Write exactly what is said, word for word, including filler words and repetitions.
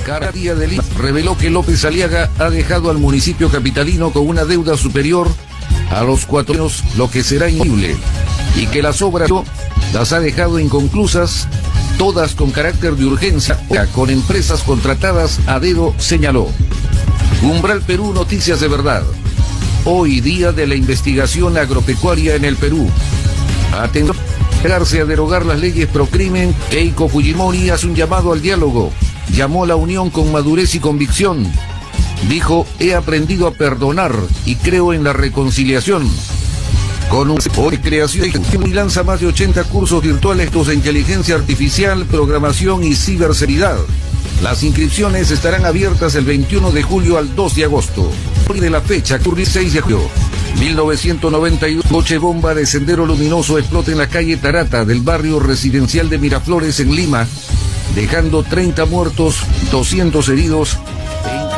Fiscalía del I N E reveló que López Aliaga ha dejado al municipio capitalino con una deuda superior a los cuatro años, lo que será imposible, y que las obras las ha dejado inconclusas, todas con carácter de urgencia, con empresas contratadas a dedo, señaló. Umbral Perú, noticias de verdad. Hoy día de la investigación agropecuaria en el Perú. Atención, a derogar las leyes pro crimen. Keiko Fujimori hace un llamado al diálogo. Llamó a la unión con madurez y convicción. Dijo, he aprendido a perdonar y creo en la reconciliación. Con un de creación y lanza más de ochenta cursos virtuales de inteligencia artificial, programación y ciberseguridad. Las inscripciones estarán abiertas el veintiuno de julio al dos de agosto. De la fecha, seis de julio mil novecientos noventa y dos, coche bomba de Sendero Luminoso explota en la calle Tarata del barrio residencial de Miraflores en Lima, dejando treinta muertos, doscientos heridos